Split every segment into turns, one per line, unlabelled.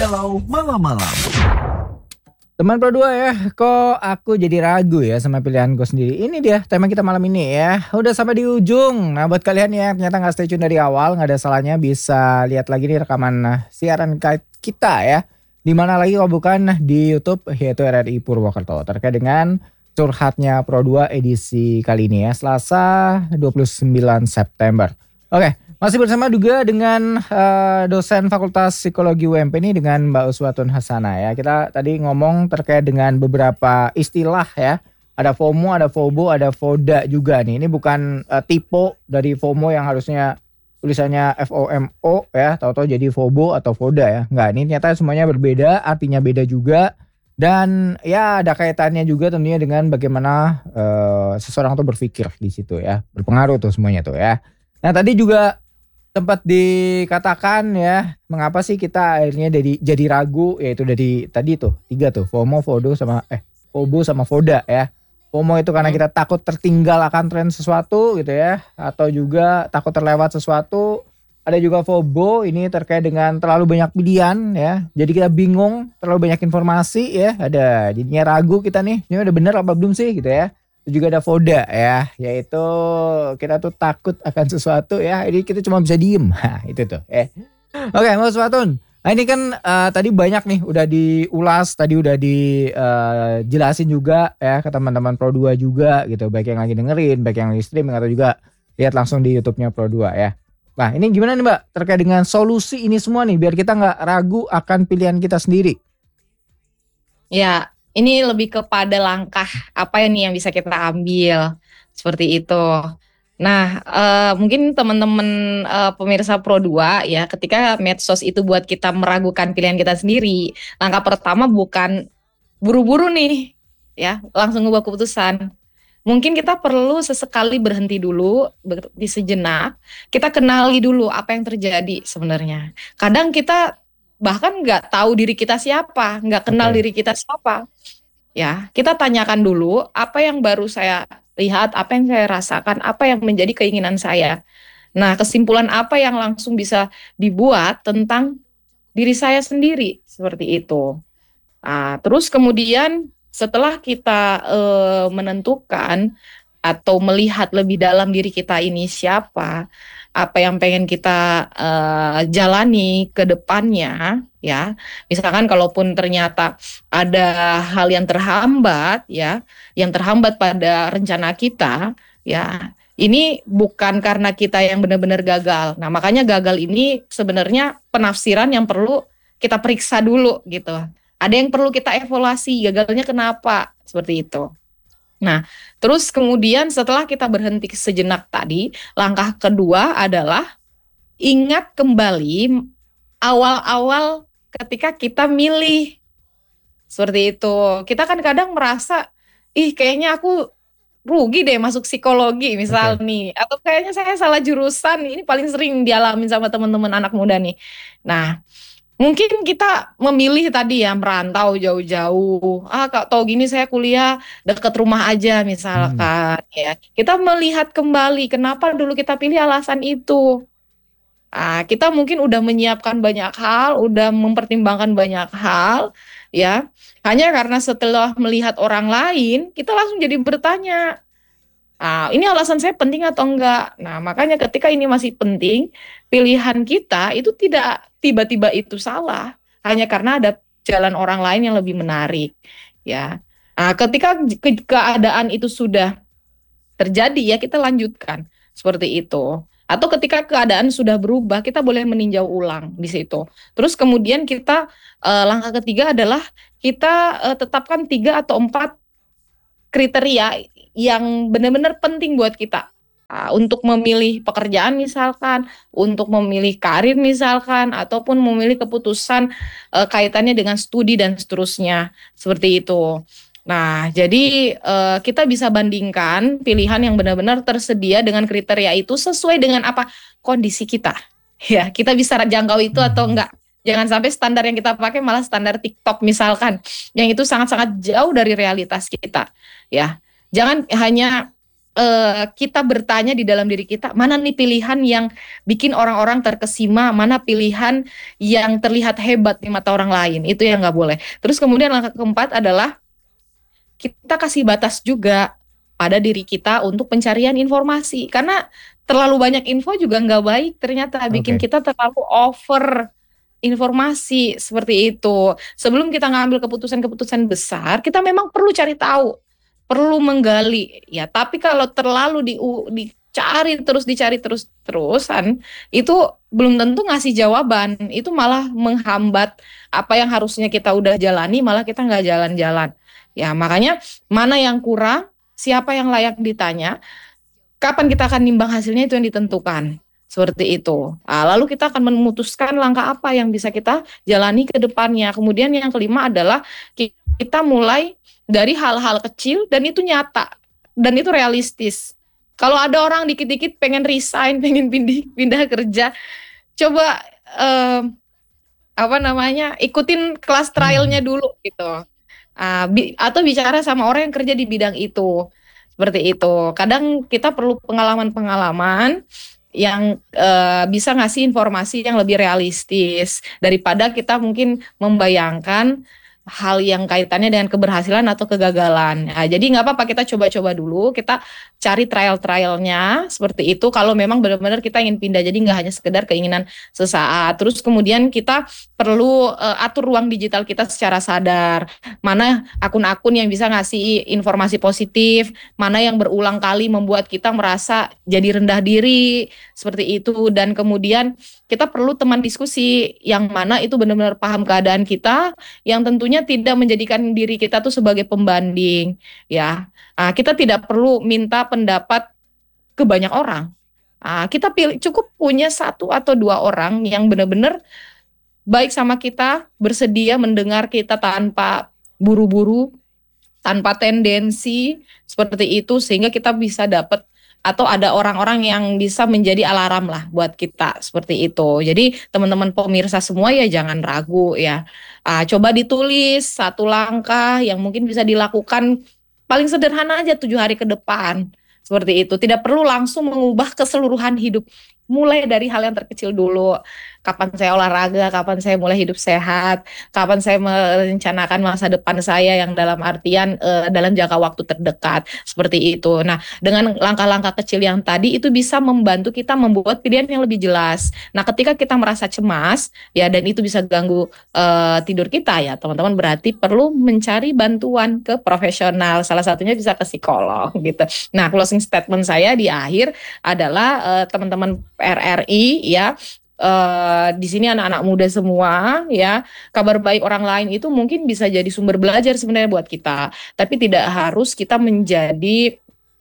Galau Malam-Malam.
Teman Pro 2 ya, kok aku jadi ragu ya sama pilihanku sendiri. Ini dia tema kita malam ini ya. Udah sampai di ujung. Nah buat kalian ya ternyata gak stay tune dari awal, gak ada salahnya bisa lihat lagi nih rekaman siaran kita ya. Dimana lagi kalau bukan di YouTube yaitu RRI Purwokerto. Terkait dengan curhatnya Pro 2 edisi kali ini ya. Selasa 29 September. Oke. Masih bersama juga dengan dosen Fakultas Psikologi UMP ini dengan Mbak Uswatun Hasana ya. Kita tadi ngomong terkait dengan beberapa istilah ya. Ada FOMO, ada FOBO, ada FODA juga nih. Ini bukan tipe dari FOMO yang harusnya tulisannya FOMO ya. Tahu-tahu jadi FOBO atau FODA ya. Enggak, ini ternyata semuanya berbeda, artinya beda juga. Dan ya ada kaitannya juga tentunya dengan bagaimana seseorang tuh berpikir di situ ya. Berpengaruh tuh semuanya tuh ya. Nah tadi juga tempat dikatakan ya, mengapa sih kita akhirnya jadi ragu, yaitu dari tadi tuh 3 tuh, FOMO, FODO FOBO sama FODA ya. FOMO itu karena kita takut tertinggal akan tren sesuatu gitu ya, atau juga takut terlewat sesuatu. Ada juga FOBO, ini terkait dengan terlalu banyak pilihan ya. Jadi kita bingung, terlalu banyak informasi ya, jadinya ragu kita nih, ini udah bener apa belum sih gitu ya. Juga ada FODA ya, yaitu kita tuh takut akan sesuatu ya, ini kita cuma bisa diem. Nah, itu tuh. Oke, Mas Watun. Nah, ini kan tadi banyak nih udah diulas, tadi udah dijelasin juga ya ke teman-teman Pro 2 juga gitu, baik yang lagi dengerin, baik yang lagi streaming atau juga lihat langsung di YouTube-nya Pro 2 ya. Nah, ini gimana nih Mbak terkait dengan solusi ini semua nih biar kita nggak ragu akan pilihan kita sendiri?
Ya, ini lebih kepada langkah apa nih yang bisa kita ambil seperti itu. Nah, mungkin teman-teman pemirsa Pro 2 ya, ketika medsos itu buat kita meragukan pilihan kita sendiri, langkah pertama bukan buru-buru nih, ya, langsung ngubah keputusan. Mungkin kita perlu sesekali berhenti dulu, berhenti sejenak, kita kenali dulu apa yang terjadi sebenarnya. Kadang kita bahkan nggak tahu diri kita siapa, nggak kenal diri kita siapa. Ya, kita tanyakan dulu apa yang baru saya lihat, apa yang saya rasakan, apa yang menjadi keinginan saya. Nah, kesimpulan apa yang langsung bisa dibuat tentang diri saya sendiri, seperti itu. Nah, terus kemudian setelah kita menentukan atau melihat lebih dalam diri kita ini siapa, apa yang pengen kita jalani ke depannya ya. Misalkan kalaupun ternyata ada hal yang terhambat ya, yang terhambat pada rencana kita ya, ini bukan karena kita yang benar-benar gagal. Nah, makanya gagal ini sebenarnya penafsiran yang perlu kita periksa dulu gitu. Ada yang perlu kita evaluasi, gagalnya kenapa, seperti itu. Nah, terus kemudian setelah kita berhenti sejenak tadi, langkah kedua adalah ingat kembali awal-awal ketika kita milih. Seperti itu. Kita kan kadang merasa, kayaknya aku rugi deh masuk psikologi misal nih. Atau kayaknya saya salah jurusan, ini paling sering dialamin sama teman-teman anak muda nih. Nah, mungkin kita memilih tadi ya merantau jauh-jauh. Kak tahu gini saya kuliah dekat rumah aja misalkan ya. Kita melihat kembali kenapa dulu kita pilih alasan itu. Kita mungkin udah menyiapkan banyak hal, udah mempertimbangkan banyak hal ya. Hanya karena setelah melihat orang lain, kita langsung jadi bertanya, ini alasan saya penting atau enggak? Nah, makanya ketika ini masih penting, pilihan kita itu tidak tiba-tiba itu salah, hanya karena ada jalan orang lain yang lebih menarik, ya. Nah, ketika keadaan itu sudah terjadi, ya kita lanjutkan seperti itu. Atau ketika keadaan sudah berubah, kita boleh meninjau ulang di situ. Terus kemudian kita langkah ketiga adalah kita tetapkan 3 atau 4 kriteria yang benar-benar penting buat kita untuk memilih pekerjaan misalkan, untuk memilih karir misalkan, ataupun memilih keputusan kaitannya dengan studi dan seterusnya, seperti itu. Nah, jadi kita bisa bandingkan pilihan yang benar-benar tersedia dengan kriteria itu sesuai dengan apa kondisi kita. Ya, kita bisa jangkau itu atau enggak. Jangan sampai standar yang kita pakai malah standar TikTok misalkan, yang itu sangat-sangat jauh dari realitas kita. Ya, jangan hanya kita bertanya di dalam diri kita, mana nih pilihan yang bikin orang-orang terkesima, mana pilihan yang terlihat hebat di mata orang lain, itu yang nggak boleh. Terus kemudian langkah keempat adalah kita kasih batas juga pada diri kita untuk pencarian informasi, karena terlalu banyak info juga nggak baik, ternyata bikin
Oke.
kita terlalu over informasi seperti itu. Sebelum kita ngambil keputusan-keputusan besar, kita memang perlu cari tahu, perlu menggali ya. Tapi kalau terlalu dicari terus-terusan, itu belum tentu ngasih jawaban. Itu malah menghambat apa yang harusnya kita udah jalani, malah kita nggak jalan-jalan. Ya, makanya mana yang kurang, siapa yang layak ditanya, kapan kita akan nimbang hasilnya, itu yang ditentukan. Seperti itu. Nah, lalu kita akan memutuskan langkah apa yang bisa kita jalani ke depannya. Kemudian yang kelima adalah kita mulai dari hal-hal kecil dan itu nyata dan itu realistis. Kalau ada orang dikit-dikit pengen resign, pengen pindah kerja, coba eh, apa namanya, ikutin kelas trialnya
Hmm.
dulu gitu. Atau bicara sama orang yang kerja di bidang itu. Seperti itu. Kadang kita perlu pengalaman-pengalaman yang bisa ngasih informasi yang lebih realistis daripada kita mungkin membayangkan hal yang kaitannya dengan keberhasilan atau kegagalan. Nah, jadi nggak apa-apa, kita coba-coba dulu, kita cari trial-trialnya seperti itu. Kalau memang benar-benar kita ingin pindah, jadi nggak hanya sekedar keinginan sesaat. Terus kemudian kita perlu atur ruang digital kita secara sadar. Mana akun-akun yang bisa ngasih informasi positif, mana yang berulang kali membuat kita merasa jadi rendah diri, seperti itu. Dan kemudian kita perlu teman diskusi yang mana itu benar-benar paham keadaan kita, yang tentunya tidak menjadikan diri kita tuh sebagai pembanding, ya. Kita tidak perlu minta pendapat ke banyak orang. Kita pilih, cukup punya satu atau dua orang yang benar-benar baik sama kita, bersedia mendengar kita tanpa buru-buru, tanpa tendensi seperti itu, sehingga kita bisa dapat atau ada orang-orang yang bisa menjadi alarm lah buat kita seperti itu. Jadi teman-teman pemirsa semua ya jangan ragu ya. Coba ditulis satu langkah yang mungkin bisa dilakukan paling sederhana aja 7 hari ke depan. Seperti itu. Tidak perlu langsung mengubah keseluruhan hidup. Mulai dari hal yang terkecil dulu. Kapan saya olahraga, kapan saya mulai hidup sehat, kapan saya merencanakan masa depan saya yang dalam artian dalam jangka waktu terdekat. Seperti itu. Nah, dengan langkah-langkah kecil yang tadi itu bisa membantu kita membuat pilihan yang lebih jelas. Nah, ketika kita merasa cemas ya dan itu bisa ganggu tidur kita ya, teman-teman, berarti perlu mencari bantuan ke profesional. Salah satunya bisa ke psikolog gitu. Nah, closing statement saya di akhir adalah teman-teman RRI ya, di sini anak-anak muda semua ya, kabar baik orang lain itu mungkin bisa jadi sumber belajar sebenarnya buat kita, tapi tidak harus kita menjadi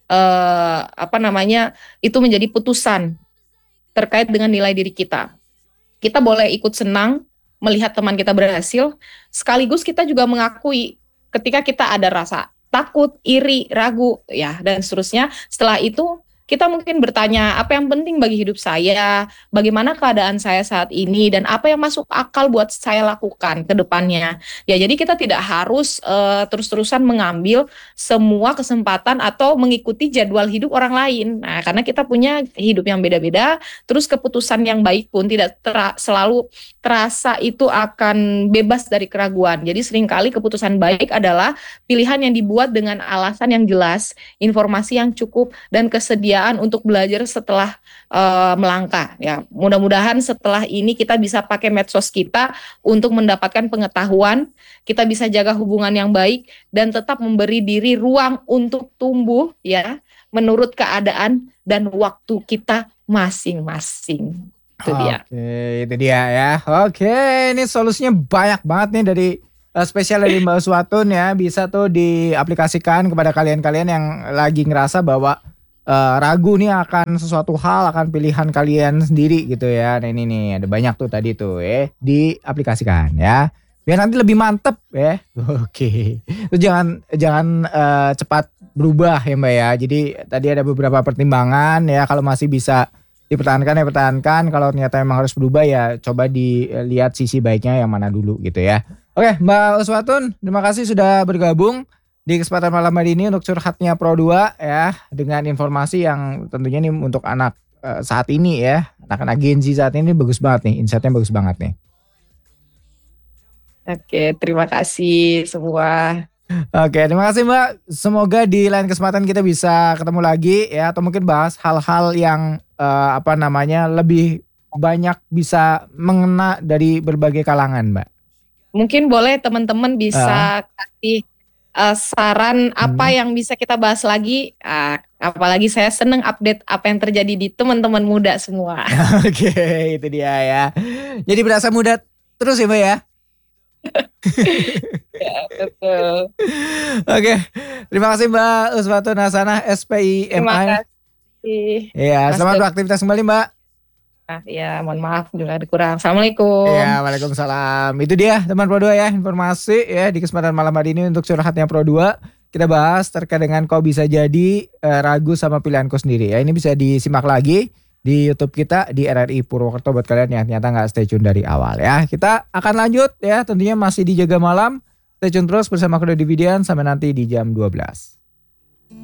apa namanya, itu menjadi putusan terkait dengan nilai diri kita. Kita boleh ikut senang melihat teman kita berhasil, sekaligus kita juga mengakui ketika kita ada rasa takut, iri, ragu, ya, dan seterusnya. Setelah itu, kita mungkin bertanya, apa yang penting bagi hidup saya, bagaimana keadaan saya saat ini, dan apa yang masuk akal buat saya lakukan ke depannya. Ya, jadi kita tidak harus terus-terusan mengambil semua kesempatan atau mengikuti jadwal hidup orang lain. Nah, karena kita punya hidup yang beda-beda, terus keputusan yang baik pun tidak selalu terasa itu akan bebas dari keraguan. Jadi seringkali keputusan baik adalah pilihan yang dibuat dengan alasan yang jelas, informasi yang cukup, dan kesediaan untuk belajar setelah melangkah. Ya, mudah-mudahan setelah ini kita bisa pakai medsos kita untuk mendapatkan pengetahuan, kita bisa jaga hubungan yang baik, dan tetap memberi diri ruang untuk tumbuh ya, menurut keadaan dan waktu kita masing-masing. Itu dia.
Oke, itu dia ya. Oke, ini solusinya banyak banget nih dari spesial dari Mbak Uswatun ya. Bisa tuh diaplikasikan kepada kalian-kalian yang lagi ngerasa bahwa ragu nih akan sesuatu hal, akan pilihan kalian sendiri gitu ya. Nah ini nih ada banyak tuh tadi tuh diaplikasikan ya. Biar nanti lebih mantep ya. Oke. Terus jangan cepat berubah ya Mbak ya. Jadi tadi ada beberapa pertimbangan ya, kalau masih bisa dipertahankan ya pertahankan, kalau ternyata memang harus berubah ya coba dilihat sisi baiknya yang mana dulu gitu ya. Oke Mbak Uswatun, terima kasih sudah bergabung. di kesempatan malam hari ini untuk curhatnya Pro 2 ya, dengan informasi yang tentunya nih untuk anak saat ini ya, anak-anak Gen Z saat ini bagus banget nih, insight-nya bagus banget nih.
Oke, terima kasih semua.
Oke, terima kasih Mbak. Semoga di lain kesempatan kita bisa ketemu lagi ya, atau mungkin bahas hal-hal yang lebih banyak bisa mengena dari berbagai kalangan, Mbak.
Mungkin boleh teman-teman bisa kasih saran apa yang bisa kita bahas lagi. Apalagi saya seneng update apa yang terjadi di teman-teman muda semua.
Oke, itu dia ya. Jadi berasa muda terus ya Mbak ya.
Ya, betul.
Oke, terima kasih Mbak Uswatun Hasanah SPIMA.
Terima kasih.
Iya, selamat beraktivitas kembali Mbak.
Ya, mohon maaf bila ada kurang. Assalamualaikum.
Ya, waalaikumsalam. Itu dia teman Pro 2 ya, informasi ya di kesempatan malam hari ini untuk curhatnya Pro 2. Kita bahas terkait dengan kok bisa jadi ragu sama pilihanku sendiri ya. Ini bisa disimak lagi di YouTube kita di RRI Purwokerto buat kalian yang ternyata nggak stay tune dari awal ya. Kita akan lanjut ya, tentunya masih di Jaga Malam. Stay tune terus bersama aku Dodi Widian sampai nanti di jam 12.